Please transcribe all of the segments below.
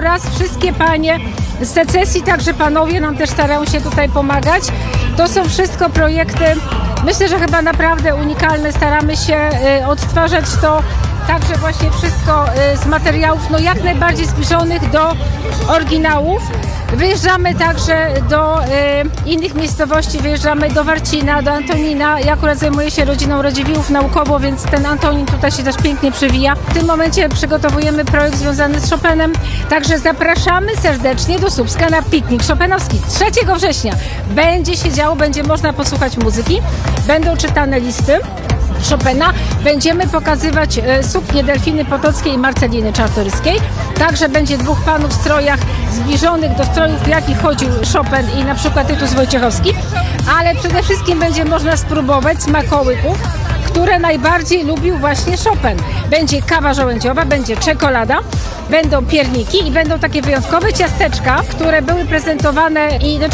oraz wszystkie panie z secesji, także panowie nam też starają się tutaj pomagać. To są wszystko projekty, myślę, że chyba naprawdę unikalne. Staramy się odtwarzać to także właśnie wszystko z materiałów jak najbardziej zbliżonych do oryginałów. Wyjeżdżamy także do innych miejscowości, wyjeżdżamy do Warcina, do Antonina. Ja akurat zajmuję się rodziną Radziwiłłów naukowo, więc ten Antonin tutaj się też pięknie przewija. W tym momencie przygotowujemy projekt związany z Chopinem, także zapraszamy serdecznie do Słupska na piknik chopinowski. 3 września będzie się działo, będzie można posłuchać muzyki, będą czytane listy Chopina. Będziemy pokazywać suknie Delfiny Potockiej i Marceliny Czartoryskiej. Także będzie 2 panów w strojach zbliżonych do strojów, w jakich chodził Chopin i na przykład Tytus Wojciechowski. Ale przede wszystkim będzie można spróbować smakołyków, które najbardziej lubił właśnie Chopin. Będzie kawa żołędziowa, będzie czekolada, będą pierniki i będą takie wyjątkowe ciasteczka, które były prezentowane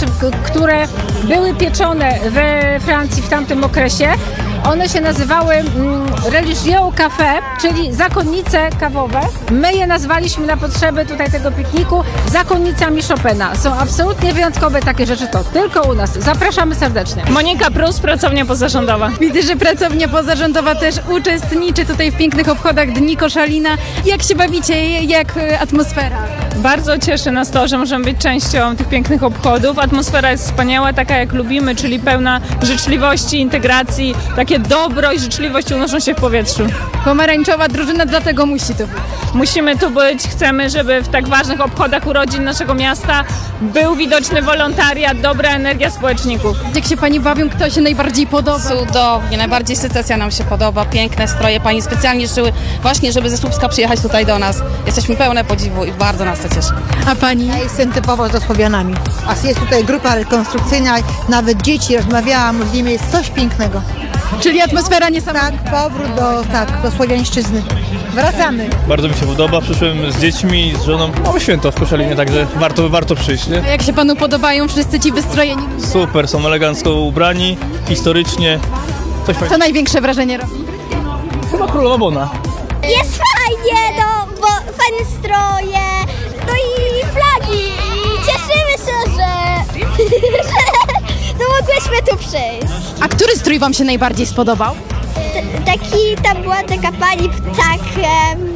które były pieczone we Francji w tamtym okresie. One się nazywały Religieux Café, czyli zakonnice kawowe. My je nazwaliśmy na potrzeby tutaj tego pikniku zakonnicami Chopina. Są absolutnie wyjątkowe takie rzeczy, to tylko u nas. Zapraszamy serdecznie. Monika Prus, pracownia pozarządowa. Widzę, że pracownia pozarządowa też uczestniczy tutaj w pięknych obchodach Dni Koszalina. Jak się bawicie? Jak atmosfera? Bardzo cieszy nas to, że możemy być częścią tych pięknych obchodów. Atmosfera jest wspaniała, taka jak lubimy, czyli pełna życzliwości, integracji. Takie dobro i życzliwość unoszą się w powietrzu. Pomarańczowa drużyna, dlatego musi tu być. Musimy tu być, chcemy, żeby w tak ważnych obchodach urodzin naszego miasta był widoczny wolontariat, dobra energia społeczników. Jak się pani bawią, kto się najbardziej podoba? Cudownie, najbardziej secesja nam się podoba, piękne stroje, pani specjalnie szyły właśnie, żeby ze Słupska przyjechać tutaj do nas. Jesteśmy pełne podziwu i bardzo nas to cieszy. A pani? Ja jestem typowo ze Słowianami, a jest tutaj grupa rekonstrukcyjna, nawet dzieci, rozmawiałam z nimi, jest coś pięknego. Czyli atmosfera niesamowita. Tak, powrót do słowiańszczyzny. Wracamy. Bardzo mi się podoba, przyszłem z dziećmi, z żoną. Mamy święto w Koszalinie, także warto przyjść, nie? A jak się panu podobają wszyscy ci wystrojeni? Super, są elegancko ubrani, historycznie. Coś Co fajnego. największe wrażenie robi? Chyba Królowa Bona. Jest fajnie, bo fajne stroje, no i flagi i cieszymy się, że mogłyśmy tu przyjść. A który strój wam się najbardziej spodobał? Tam była taka pani ptakiem,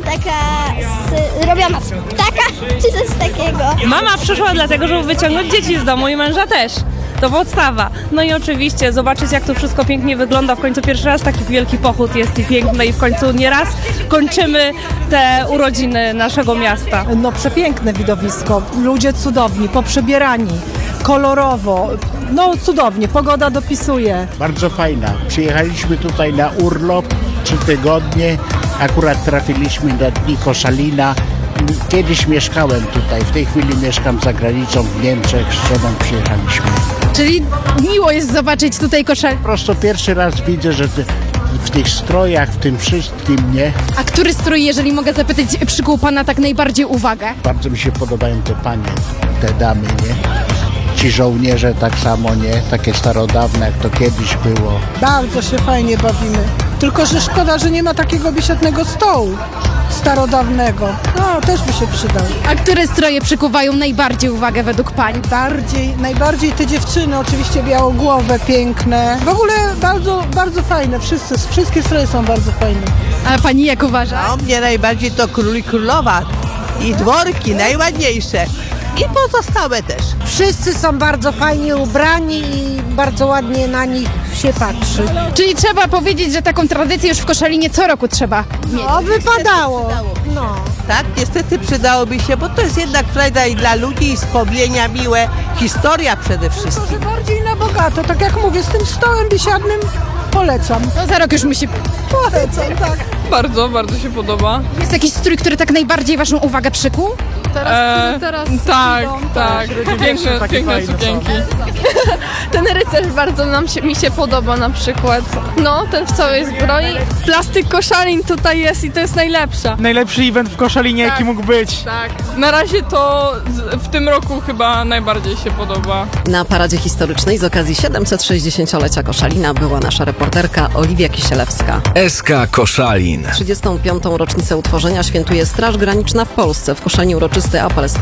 robiona z ptaka, czy coś takiego. Mama przyszła dlatego, żeby wyciągnąć dzieci z domu i męża też. To podstawa. No i oczywiście zobaczyć, jak to wszystko pięknie wygląda. W końcu pierwszy raz taki wielki pochód jest i piękny i w końcu nieraz kończymy te urodziny naszego miasta. No przepiękne widowisko, ludzie cudowni, poprzebierani, kolorowo, no cudownie, pogoda dopisuje. Bardzo fajna. Przyjechaliśmy tutaj na urlop 3 tygodnie, akurat trafiliśmy na Dni Koszalina. Kiedyś mieszkałem tutaj, w tej chwili mieszkam za granicą w Niemczech, z żoną przyjechaliśmy. Czyli miło jest zobaczyć tutaj Koszalin. Po prostu pierwszy raz widzę, że w tych strojach, w tym wszystkim, nie? A który strój, jeżeli mogę zapytać, przykuł pana tak najbardziej uwagę? Bardzo mi się podobają te panie, te damy, nie? Ci żołnierze tak samo, nie? Takie starodawne, jak to kiedyś było. Bardzo się fajnie bawimy. Tylko, że szkoda, że nie ma takiego biesiadnego stołu starodawnego. No, też by się przydał. A które stroje przykuwają najbardziej uwagę według pani? Najbardziej te dziewczyny, oczywiście białogłowe, piękne. W ogóle bardzo fajne, wszystkie stroje są bardzo fajne. A pani jak uważa? No, mnie najbardziej to król i królowa i dworki, najładniejsze. I pozostałe też. Wszyscy są bardzo fajnie ubrani i bardzo ładnie na nich się patrzy. Czyli trzeba powiedzieć, że taką tradycję już w Koszalinie co roku trzeba mieć. No, wypadało. No. Tak, niestety przydałoby się, bo to jest jednak frajda i dla ludzi, i wspomnienia miłe, historia przede wszystkim. Może bardziej na bogato, tak jak mówię, z tym stołem biesiadnym polecam. No za rok już musi... Polecam, tak. Bardzo się podoba. Jest jakiś strój, który tak najbardziej waszą uwagę przykuł? Teraz tak. Piękne sukienki. Ten rycerz bardzo mi się podoba na przykład. No, ten w całej zbroi. Plastyk Koszalin tutaj jest i to jest najlepsza. Najlepszy event w Koszalinie, jaki mógł być. Tak, na razie to w tym roku chyba najbardziej się podoba. Na paradzie historycznej z okazji 760-lecia Koszalina była nasza reporterka Oliwia Kisielewska. SK Koszalin. 35. rocznicę utworzenia świętuje Straż Graniczna w Polsce. W Koszalinie uroczysty apel